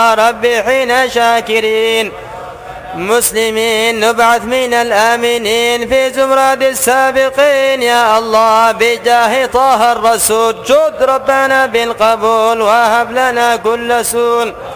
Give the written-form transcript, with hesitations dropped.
ربي حين شاكرين مسلمين نبعث من الآمنين في زمرة السابقين يا الله بجاه طه الرسول جد ربنا بالقبول وهب لنا كل سون